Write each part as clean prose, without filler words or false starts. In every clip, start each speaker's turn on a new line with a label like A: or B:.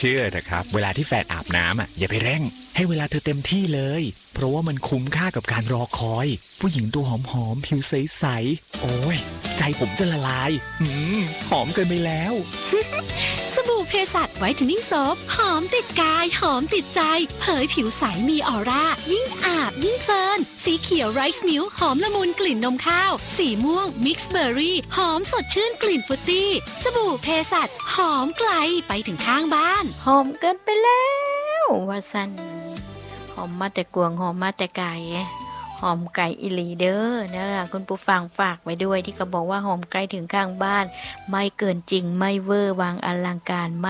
A: ชื่อเถอะครับเวลาที่แฟนอาบน้ำอย่าไปเร่งให้เวลาเธอเต็มที่เลยเพราะว่ามันคุ้มค่ากับการรอคอยผู้หญิงตัวหอมๆผิวใสๆโอ้ยใจผมจะละลายหอมเกินไปแล้ว
B: สบู่เพสัชไวท์เทนนิ่งโซฟหอมติดกายหอมติดใจเผยผิวใสมีออร่ายิ่งอาบยิ่งเพลินสีเขียวไรซ์มิลค์หอมละมุนกลิ่นนมข้าวสีม่วงมิกซ์เบอร์รี่หอมสดชื่นกลิ่นฟรุตตี้สบู่เพสัชหอมไกลไปถึงข้างบ้าน
C: หอมเกินไปแล้วว่าสันหอมมาแต่กวงหอมมาแต่ไก่หอมไก่อิลีเด้อนะคะคุณผู้ฟังฝากไว้ด้วยที่เขาบอกว่าหอมไกลถึงข้างบ้านไม่เกินจริงไม่เวอร์วางอลังการไม่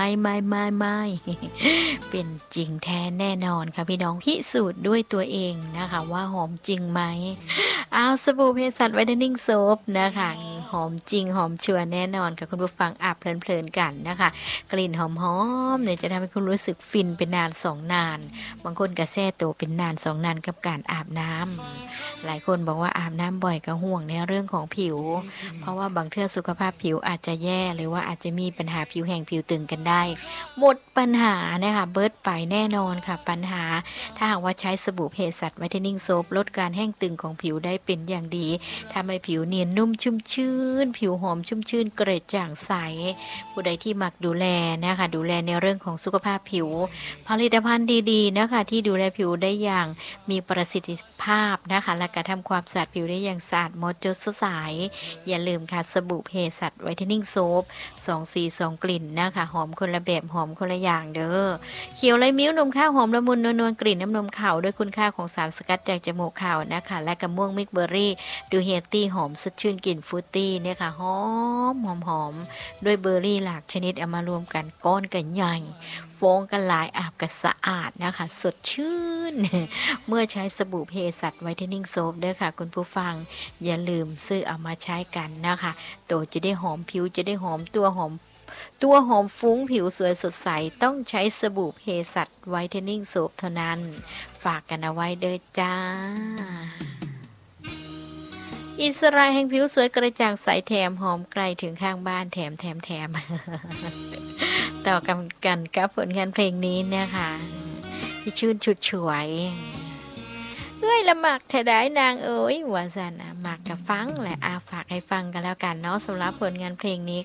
C: เป็นจริงแท้แน่นอนค่ะพี่น้องพิสูจน์ด้วยตัวเองนะคะว่าหอมจริงไหมเอาสบู่เภสัชไวท์เทนนิ่งโซฟนะคะหอมจริงหอมชัวร์แน่นอนค่ะคุณผู้ฟังอาบเพลินๆกันนะคะกลิ่นหอมๆเนี่ยจะทำให้คุณรู้สึกฟินเป็นนาน2 นานบางคนก็แช่ตัวเป็นนาน2 นานกับการอาบน้ำหลายคนบอกว่าอาบน้ำบ่อยก็ห่วงในเรื่องของผิวเพราะว่าบางเทื่อสุขภาพผิวอาจจะแย่หรือว่าอาจจะมีปัญหาผิวแห้งผิวตึงกันได้หมดปัญหานะคะเบิร์ดไปแน่นอนค่ะปัญหาถ้าหากว่าใช้สบู่เภสัชไวท์เทนนิ่งโซฟลดการแห้งตึงของผิวได้เป็นอย่างดีทำให้ผิวเนียนนุ่มชุ่มชื่นผิวหอมชุ่มชื่นกระจ่างใสผู้ใดที่มักดูแลนะคะดูแลในเรื่องของสุขภาพผิวผลิตภัณฑ์ดีๆนะคะที่ดูแลผิวได้อย่างมีประสิทธิภาพนะคะและการทำความสะอาดผิวได้อย่างสะอาดหมดจดสดใสอย่าลืมค่ะสบู่เภสัชไวท์เทนนิ่งโซฟ2 สี2 กลิ่นนะคะหอมคนละแบบหอมคนละอย่างเด้อเขียวไรมิ้วนมข้าวหอมละมุนนวลกลิ่นน้ำนมข้าวด้วยคุณค่าของสารสกัดจากจมูกข้าวนะคะและกระม่วงมิกเบอร์รี่ดูเฮลตี้หอมสดชื่นกลิ่นฟรุตตี้เนี่ยค่ะหอมด้วยเบอร์รี่หลากชนิดเอามารวมกันก้อนกันใหญ่ฟองกันหลายอาบกันสะอาดนะคะสดชื่นเมื่อใช้สบู่เภสัชไวท์เทนนิ่งโซฟเด้อค่ะคุณผู้ฟังอย่าลืมซื้อเอามาใช้กันนะคะตัวจะได้หอมผิวจะได้หอมตัวหอมฟุ้งผิวสวยสดใสต้องใช้สบู่เภสัชไวท์เทนนิ่งโซฟเท่านั้นฝากกันเอาไว้เด้อจ้าอิสระแห่งผิวสวยกระจ่างใสแถมหอมไกลถึงข้างบ้านแถมต่อกันกับผลงานเพลงนี้นะคะที่ชื่นชุดฉวยละหมักแถได้นางเอ๋ยว่าสันหมักกับฟังแหละฝากให้ฟังกันแล้วกันเนาะสำหรับผลงานเพลงนี้